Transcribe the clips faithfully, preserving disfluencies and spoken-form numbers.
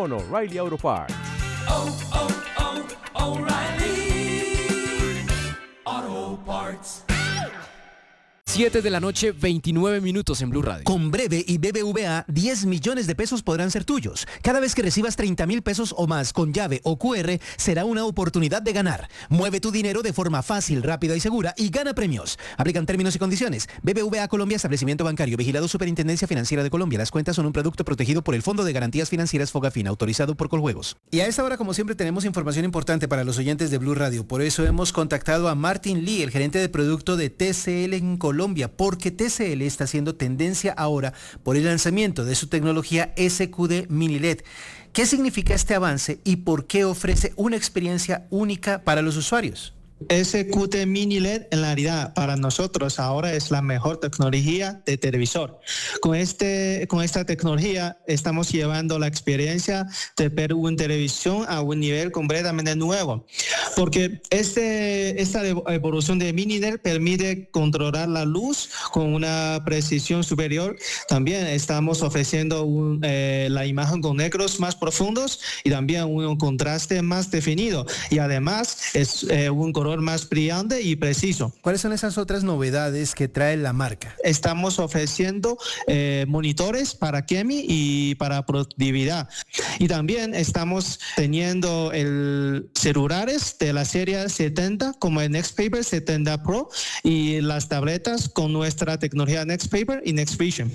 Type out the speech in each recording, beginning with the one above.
con O'Reilly Auto Parts. Oh, oh, oh, O'Reilly Auto Parts. siete de la noche, veintinueve minutos en Blue Radio. Con Breve y B B V A, diez millones de pesos podrán ser tuyos. Cada vez que recibas treinta mil pesos o más con llave o cu erre, será una oportunidad de ganar. Mueve tu dinero de forma fácil, rápida y segura y gana premios. Aplican términos y condiciones. B B V A Colombia, establecimiento bancario, vigilado Superintendencia Financiera de Colombia. Las cuentas son un producto protegido por el Fondo de Garantías Financieras Fogafín, autorizado por Coljuegos. Y a esta hora, como siempre, tenemos información importante para los oyentes de Blue Radio. Por eso hemos contactado a Martin Lee, el gerente de producto de T C L en Colombia, porque T C L está haciendo tendencia ahora por el lanzamiento de su tecnología S Q D Mini L E D. ¿Qué significa este avance y por qué ofrece una experiencia única para los usuarios? S Q D Mini L E D en realidad para nosotros ahora es la mejor tecnología de televisor. Con, este, con esta tecnología estamos llevando la experiencia de ver una televisión a un nivel completamente nuevo, porque este, esta evolución de Mini L E D permite controlar la luz con una precisión superior. También estamos ofreciendo un, eh, la imagen con negros más profundos y también un contraste más definido, y además es eh, un color más brillante y preciso. ¿Cuáles son esas otras novedades que trae la marca? Estamos ofreciendo eh, monitores para gaming y para productividad, y también estamos teniendo el celulares de la serie setenta como el Nextpaper setenta Pro y las tabletas con nuestra tecnología Nextpaper y Nextvision.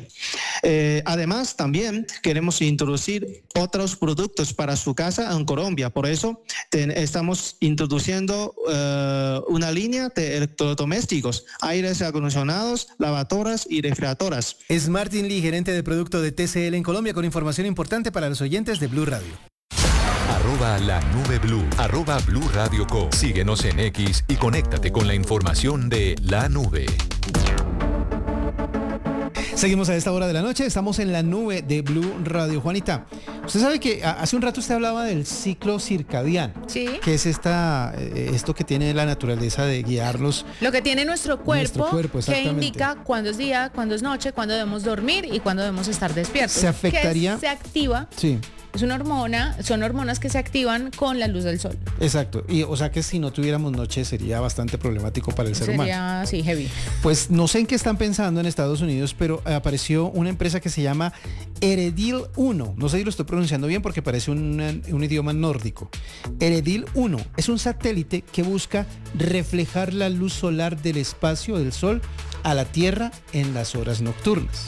Eh, además también queremos introducir otros productos para su casa en Colombia, por eso ten, estamos introduciendo uh, una línea de electrodomésticos, aires acondicionados, lavadoras y refrigeradoras. Es Martin Lee, gerente de producto de T C L en Colombia, con información importante para los oyentes de Blue Radio. Arroba la nube Blue, arroba Blue Radio Co. Síguenos en X y conéctate con la información de la nube. Seguimos a esta hora de la noche, estamos en la nube de Blue Radio. Juanita, usted sabe que hace un rato usted hablaba del ciclo circadiano. Sí. Que es esta, esto que tiene la naturaleza de guiarnos. Lo que tiene nuestro cuerpo, nuestro cuerpo que indica cuándo es día, cuándo es noche, cuándo debemos dormir y cuándo debemos estar despiertos. Se afectaría. Que se activa. Sí. Es una hormona, son hormonas que se activan con la luz del sol. Exacto, y o sea que si no tuviéramos noche sería bastante problemático para el ser humano. Sería, sí, heavy. Pues no sé en qué están pensando en Estados Unidos, pero apareció una empresa que se llama Eredil uno. No sé si lo estoy pronunciando bien porque parece un, un idioma nórdico. Eredil uno es un satélite que busca reflejar la luz solar del espacio del sol a la Tierra en las horas nocturnas.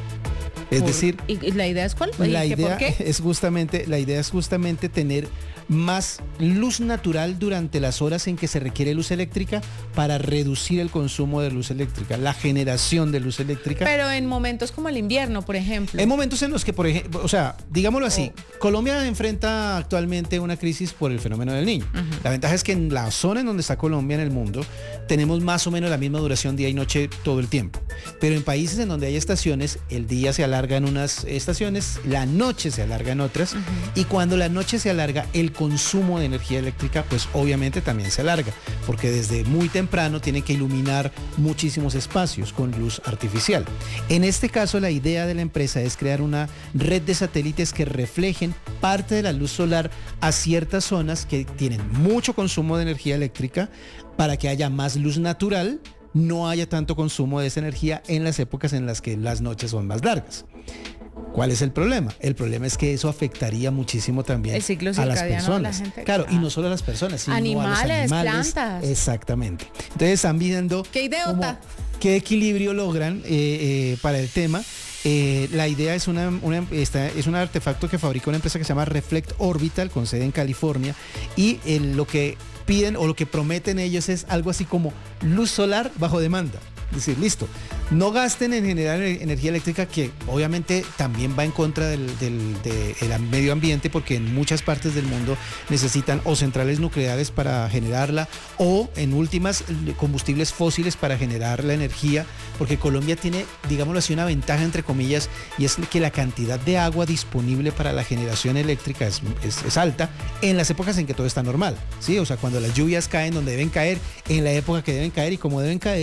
Es Por, decir, ¿y la idea es cuál? La idea ¿Por qué? es justamente, la idea es justamente tener más luz natural durante las horas en que se requiere luz eléctrica para reducir el consumo de luz eléctrica, la generación de luz eléctrica. Pero en momentos como el invierno, por ejemplo. En momentos en los que, por ejemplo, o sea, digámoslo así, oh. Colombia enfrenta actualmente una crisis por el fenómeno del Niño. Uh-huh. La ventaja es que en la zona en donde está Colombia en el mundo tenemos más o menos la misma duración día y noche todo el tiempo. Pero en países en donde hay estaciones, el día se alarga en unas estaciones, la noche se alarga en otras, uh-huh. Y cuando la noche se alarga, el consumo de energía eléctrica pues obviamente también se alarga, porque desde muy temprano tienen que iluminar muchísimos espacios con luz artificial. En este caso, la idea de la empresa es crear una red de satélites que reflejen parte de la luz solar a ciertas zonas que tienen mucho consumo de energía eléctrica para que haya más luz natural, no haya tanto consumo de esa energía en las épocas en las que las noches son más largas. ¿Cuál es el problema? El problema es que eso afectaría muchísimo también a las personas. La gente, claro, claro, y no solo a las personas, sino animales, a los animales, plantas. Exactamente. Entonces están viendo qué idiota, qué equilibrio logran eh, eh, para el tema. Eh, la idea es, una, una, esta, es un artefacto que fabrica una empresa que se llama Reflect Orbital, con sede en California, y eh, lo que piden o lo que prometen ellos es algo así como luz solar bajo demanda. Es decir, listo, no gasten en generar energía eléctrica, que obviamente también va en contra del, del, del medio ambiente, porque en muchas partes del mundo necesitan o centrales nucleares para generarla o, en últimas, combustibles fósiles para generar la energía, porque Colombia tiene, digámoslo así, una ventaja entre comillas, y es que la cantidad de agua disponible para la generación eléctrica es, es, es alta en las épocas en que todo está normal, ¿sí? O sea, cuando las lluvias caen donde deben caer, en la época que deben caer y como deben caer,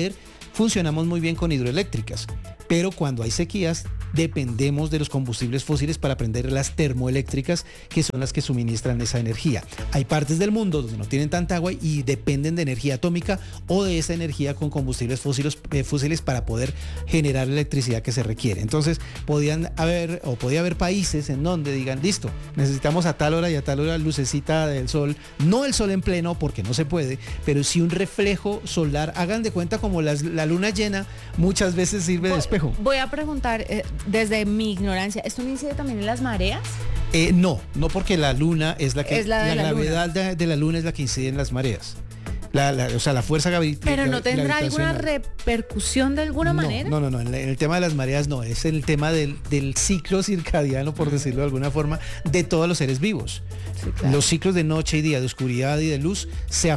funcionamos muy bien con hidroeléctricas, pero cuando hay sequías dependemos de los combustibles fósiles para prender las termoeléctricas, que son las que suministran esa energía. Hay partes del mundo donde no tienen tanta agua y dependen de energía atómica o de esa energía con combustibles fósiles, eh, fósiles para poder generar la electricidad que se requiere. Entonces, podían haber o podía haber países en donde digan, listo, necesitamos a tal hora y a tal hora lucecita del sol, no el sol en pleno porque no se puede, pero sí un reflejo solar. Hagan de cuenta como las, la luna llena muchas veces sirve de espejo. Voy a preguntar, eh, desde mi ignorancia, ¿esto no incide también en las mareas? Eh, no, no porque la luna es la que Es la de la gravedad de, de la luna es la que incide en las mareas. La, la, o sea, la fuerza gravitacional. ¿Pero no tendrá alguna repercusión de alguna no, manera? No, no, no. En, la, en el tema de las mareas no. Es el tema del, del ciclo circadiano, por decirlo de alguna forma, de todos los seres vivos. Sí, claro. Los ciclos de noche y día, de oscuridad y de luz, se